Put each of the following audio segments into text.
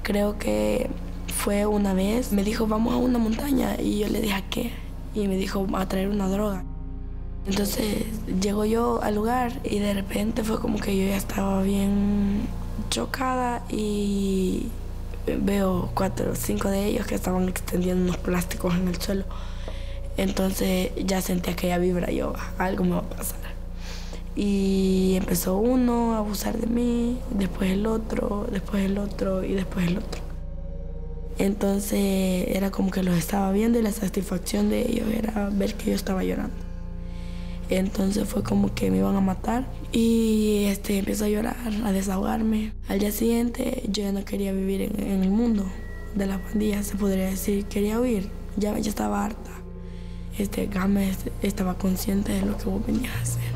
Creo que fue una vez, me dijo, vamos a una montaña, y yo le dije, ¿a qué? Y me dijo, a traer una droga. Entonces llego yo al lugar y de repente fue como que yo ya estaba bien chocada y veo 4 o 5 de ellos que estaban extendiendo unos plásticos en el suelo. Entonces ya sentí aquella vibra, yo, algo me va a pasar. Y empezó uno a abusar de mí, después el otro, después el otro y después el otro. Entonces era como que los estaba viendo y la satisfacción de ellos era ver que yo estaba llorando. Entonces fue como que me iban a matar y empecé a llorar, a desahogarme. Al día siguiente yo ya no quería vivir en el mundo de las pandillas, se podría decir, quería huir, ya estaba harta. Gámez estaba consciente de lo que vos venías a hacer.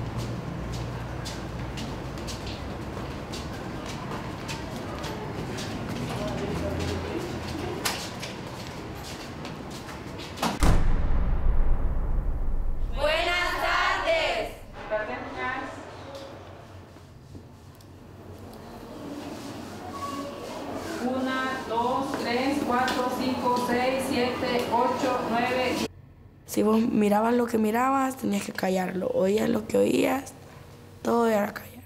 Si vos mirabas lo que mirabas, tenías que callarlo. Oías lo que oías, todo era callar.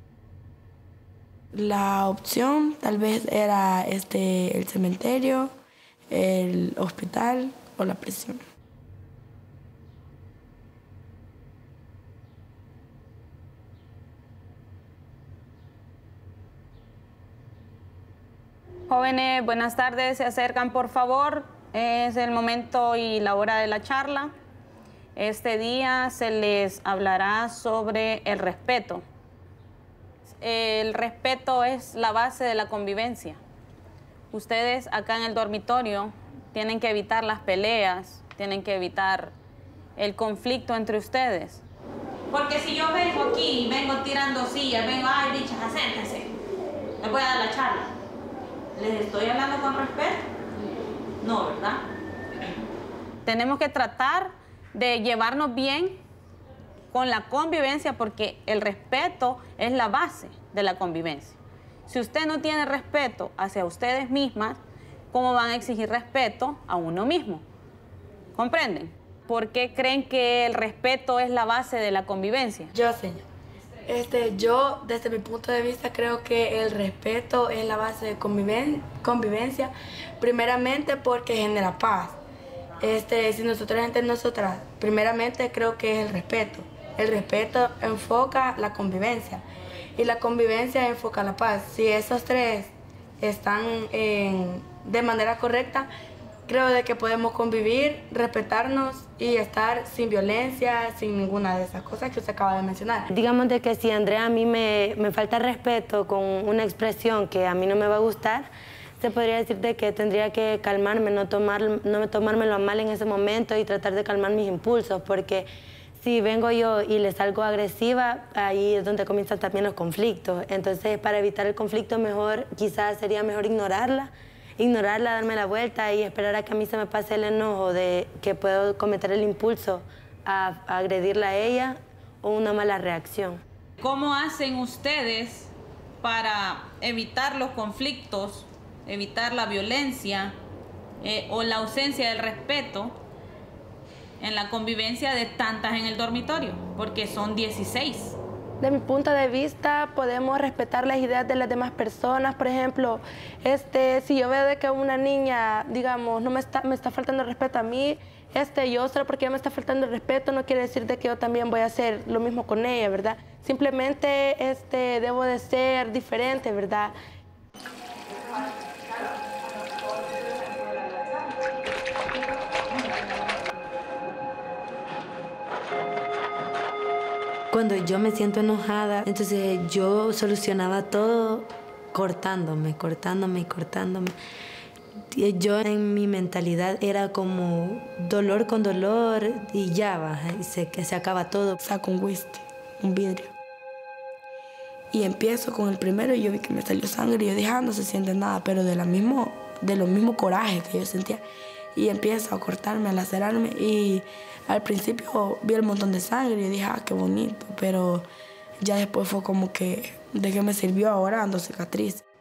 La opción tal vez era el cementerio, el hospital o la prisión. Jóvenes, buenas tardes. Se acercan, por favor. Es el momento y la hora de la charla. Este día se les hablará sobre el respeto. El respeto es la base de la convivencia. Ustedes acá en el dormitorio tienen que evitar las peleas, tienen que evitar el conflicto entre ustedes. Porque si yo vengo aquí, vengo tirando sillas, vengo, ay, bichas, acérquense, les voy a dar la charla. ¿Les estoy hablando con respeto? No, ¿verdad? Tenemos que tratar de llevarnos bien con la convivencia porque el respeto es la base de la convivencia. Si usted no tiene respeto hacia ustedes mismas, ¿cómo van a exigir respeto a uno mismo? ¿Comprenden? ¿Por qué creen que el respeto es la base de la convivencia? Yo, señor. Yo, desde mi punto de vista, creo que el respeto es la base de convivencia, primeramente porque genera paz. Si nosotros entre nosotras, primeramente creo que es el respeto. El respeto enfoca la convivencia y la convivencia enfoca la paz. Si esos tres están de manera correcta, creo de que podemos convivir, respetarnos y estar sin violencia, sin ninguna de esas cosas que usted acaba de mencionar. Digamos de que si Andrea a mí me falta respeto con una expresión que a mí no me va a gustar, se podría decir de que tendría que calmarme, no tomármelo a mal en ese momento y tratar de calmar mis impulsos, porque si vengo yo y le salgo agresiva, ahí es donde comienzan también los conflictos. Entonces, para evitar el conflicto, quizás sería mejor ignorarla, darme la vuelta y esperar a que a mí se me pase el enojo de que puedo cometer el impulso a agredirla a ella o una mala reacción. ¿Cómo hacen ustedes para evitar los conflictos, evitar la violencia o la ausencia del respeto en la convivencia de tantas en el dormitorio? Porque son 16. De mi punto de vista, podemos respetar las ideas de las demás personas. Por ejemplo, si yo veo de que una niña, digamos, me está faltando el respeto a mí, yo solo porque ella me está faltando el respeto no quiere decir de que yo también voy a hacer lo mismo con ella, ¿verdad? Simplemente debo de ser diferente, ¿verdad? Cuando yo me siento enojada, entonces yo solucionaba todo cortándome. Yo en mi mentalidad era como dolor con dolor y ya baja, y se acaba todo. Saco un whisky, un vidrio. Y empiezo con el primero y yo vi que me salió sangre y yo dije, no se siente nada, pero de lo mismo coraje que yo sentía. Y empiezo a cortarme, a lacerarme y al principio vi el montón de sangre y yo dije, qué bonito, pero ya después fue como que, ¿de qué me sirvió ahora ando cicatriz?